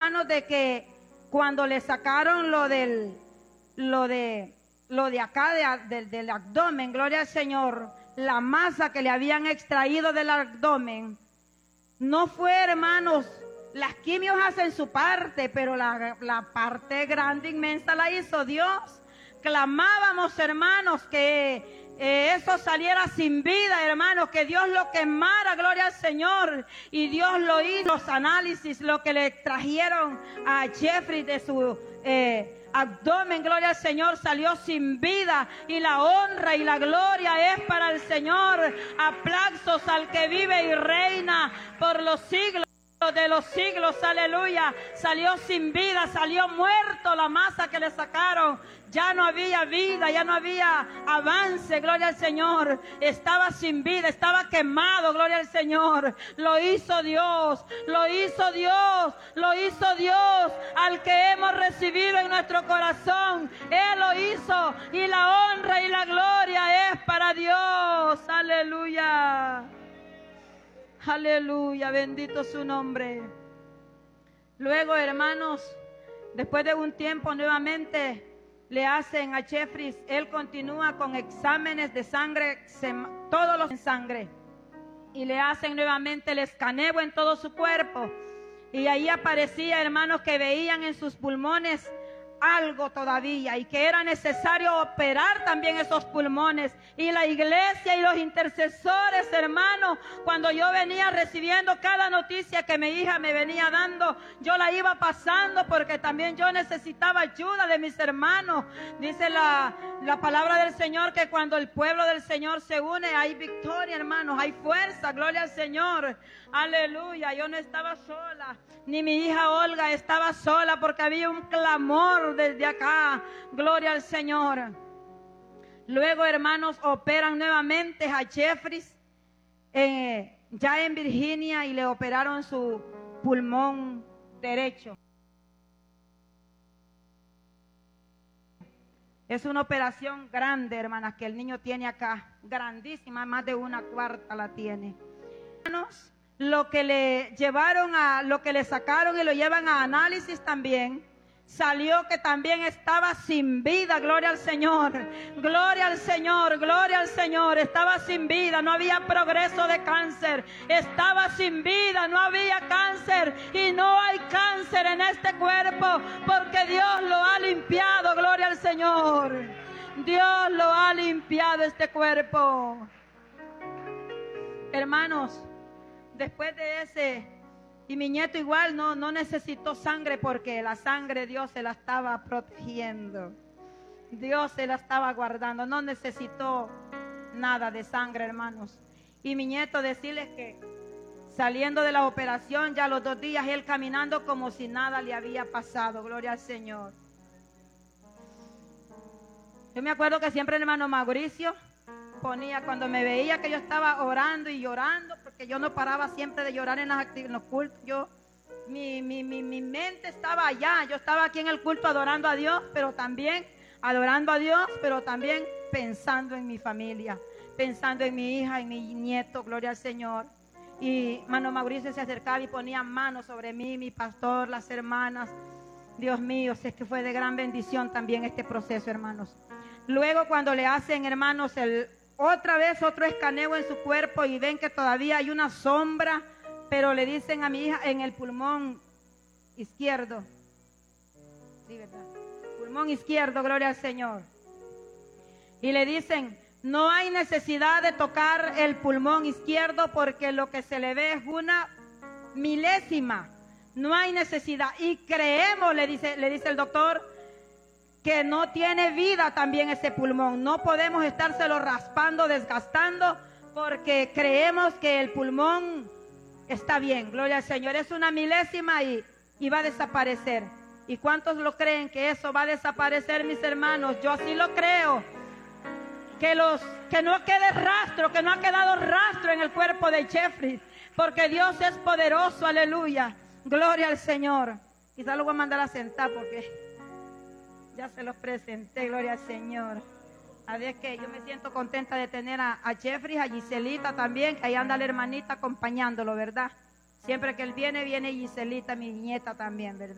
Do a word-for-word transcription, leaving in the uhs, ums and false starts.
hermanos, de que cuando le sacaron lo del, lo de, lo de acá, de, de, del abdomen, gloria al Señor, la masa que le habían extraído del abdomen, no fue, hermanos, las quimios hacen su parte, pero la, la parte grande, inmensa, la hizo Dios. Clamábamos, hermanos, que eh, eso saliera sin vida, hermanos, que Dios lo quemara, gloria al Señor. Y Dios lo hizo, los análisis, lo que le trajeron a Jeffrey de su eh, abdomen, gloria al Señor, salió sin vida. Y la honra y la gloria es para el Señor. Aplausos al que vive y reina por los siglos de los siglos, aleluya. Salió sin vida, salió muerto la masa que le sacaron. Ya no había vida, ya no había avance, gloria al Señor. Estaba sin vida, estaba quemado, gloria al Señor. Lo hizo Dios, lo hizo Dios, lo hizo Dios, al que hemos recibido en nuestro corazón. Él lo hizo, y la honra y la gloria es para Dios, aleluya. Aleluya, bendito su nombre. Luego, hermanos, después de un tiempo nuevamente le hacen a Jeffrey, él continúa con exámenes de sangre, todos los en sangre, y le hacen nuevamente el escaneo en todo su cuerpo, y ahí aparecía, hermanos, que veían en sus pulmones algo todavía, y que era necesario operar también esos pulmones. Y la iglesia y los intercesores, hermanos, cuando yo venía recibiendo cada noticia que mi hija me venía dando, yo la iba pasando, porque también yo necesitaba ayuda de mis hermanos. Dice la, la palabra del Señor que cuando el pueblo del Señor se une, hay victoria, hermanos, hay fuerza, gloria al Señor, aleluya. Yo no estaba sola, ni mi hija Olga estaba sola, porque había un clamor desde acá, gloria al Señor. Luego, hermanos, operan nuevamente a Jeffrey eh, ya en Virginia, y le operaron su pulmón derecho. Es una operación grande, hermanas, que el niño tiene acá, grandísima, más de una cuarta la tiene. Hermanos, lo que le llevaron a, lo que le sacaron y lo llevan a análisis también, salió que también estaba sin vida, gloria al Señor, gloria al Señor, gloria al Señor, estaba sin vida, no había progreso de cáncer, estaba sin vida, no había cáncer, y no hay cáncer en este cuerpo, porque Dios lo ha limpiado, gloria al Señor, Dios lo ha limpiado este cuerpo. Hermanos, después de ese, y mi nieto igual no, no necesitó sangre, porque la sangre Dios se la estaba protegiendo. Dios se la estaba guardando. No necesitó nada de sangre, hermanos. Y mi nieto, decirles que saliendo de la operación, ya los dos días, él caminando como si nada le había pasado. Gloria al Señor. Yo me acuerdo que siempre el hermano Mauricio ponía, cuando me veía que yo estaba orando y llorando, porque yo no paraba siempre de llorar en, las en los cultos, yo, mi, mi, mi, mi mente estaba allá, yo estaba aquí en el culto adorando a Dios, pero también adorando a Dios, pero también pensando en mi familia, pensando en mi hija, en mi nieto, gloria al Señor. Y hermano Mauricio se acercaba y ponía manos sobre mí, mi pastor, las hermanas. Dios mío, sé que fue de gran bendición también este proceso, hermanos. Luego, cuando le hacen, hermanos, el otra vez otro escaneo en su cuerpo, y ven que todavía hay una sombra, pero le dicen a mi hija en el pulmón izquierdo, sí, ¿verdad? Pulmón izquierdo, gloria al Señor. Y le dicen, no hay necesidad de tocar el pulmón izquierdo, porque lo que se le ve es una milésima, no hay necesidad. Y creemos, le dice, le dice el doctor, que no tiene vida también ese pulmón. No podemos estárselo raspando, desgastando, porque creemos que el pulmón está bien, gloria al Señor. Es una milésima y, y va a desaparecer. ¿Y cuántos lo creen que eso va a desaparecer, mis hermanos? Yo sí lo creo. Que, los, que no quede rastro, que no ha quedado rastro en el cuerpo de Jeffrey, porque Dios es poderoso, aleluya. Gloria al Señor. Quizás lo voy a mandar a sentar, porque ya se los presenté, gloria al Señor. Así es que yo me siento contenta de tener a, a Jeffrey, a Giselita también, que ahí anda la hermanita acompañándolo, ¿verdad? Siempre que él viene, viene Giselita, mi nieta también, ¿verdad?